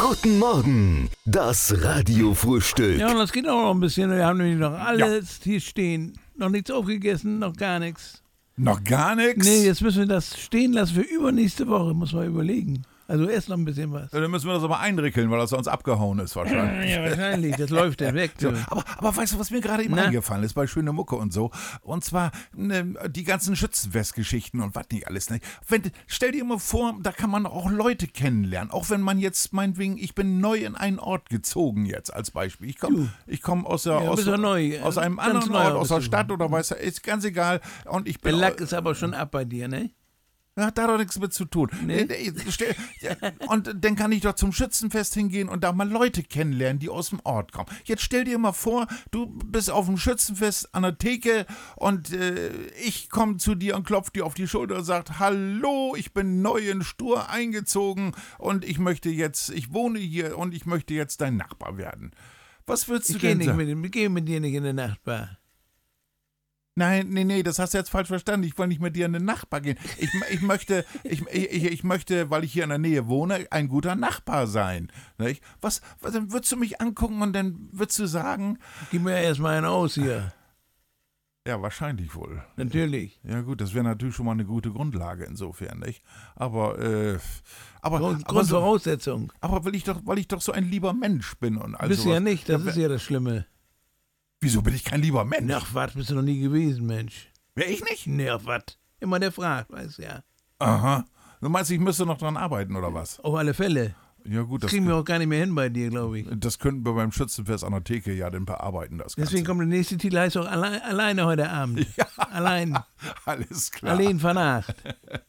Guten Morgen, das Radiofrühstück. Ja, und das geht auch noch ein bisschen. Wir haben nämlich noch alles hier stehen. Noch nichts aufgegessen, noch gar nichts. Noch gar nichts? Nee, jetzt müssen wir das stehen lassen für übernächste Woche, muss man überlegen. Also erst noch ein bisschen was. Ja, dann müssen wir das aber einrickeln, weil das sonst abgehauen ist wahrscheinlich. Ja, wahrscheinlich, das läuft dann weg. So, aber weißt du, was mir gerade eben eingefallen ist bei Schöne Mucke und so? Und zwar die ganzen Schützenfestgeschichten und was nicht alles. Ne? Stell dir mal vor, da kann man auch Leute kennenlernen. Auch wenn man jetzt, meinetwegen, ich bin neu in einen Ort gezogen jetzt als Beispiel. Ich komm aus einem anderen Ort, aus der Stadt oder weiß ist ganz egal. Und ich bin der Lack ist aber schon ab bei dir, ne? Hat da doch nichts mit zu tun. Nee. Und dann kann ich doch zum Schützenfest hingehen und da mal Leute kennenlernen, die aus dem Ort kommen. Jetzt stell dir mal vor, du bist auf dem Schützenfest an der Theke und ich komme zu dir und klopfe dir auf die Schulter und sage, hallo, ich bin neu in Stur eingezogen und ich wohne hier und ich möchte jetzt dein Nachbar werden. Was würdest du denn sagen? Ich gehe mit dir nicht in den Nachbar. Nein, nee, das hast du jetzt falsch verstanden. Ich will nicht mit dir in den Nachbar gehen. Ich möchte, weil ich hier in der Nähe wohne, ein guter Nachbar sein. Nicht? Dann würdest du mich angucken und dann würdest du sagen... Gib mir erstmal einen aus hier. Ja, wahrscheinlich wohl. Natürlich. Ja gut, das wäre natürlich schon mal eine gute Grundlage insofern, nicht? Aber Grundvoraussetzung. Aber weil ich doch so ein lieber Mensch bin und all Bist du sowas. ja nicht, das ist ja das Schlimme. Wieso bin ich kein lieber Mensch? Ach, was, bist du noch nie gewesen, Mensch. Wär ich nicht? Nee, ach, was. Immer der fragt, weißt du ja. Aha. Du meinst, ich müsste noch dran arbeiten, oder was? Auf alle Fälle. Ja gut, Das kriegen wir auch gar nicht mehr hin bei dir, glaube ich. Das könnten wir beim Schützenfest an der Theke ja dann bearbeiten. Das Deswegen kommt der nächste Titel, heißt auch alleine heute Abend. Ja. Allein. Alles klar. Allein vernacht.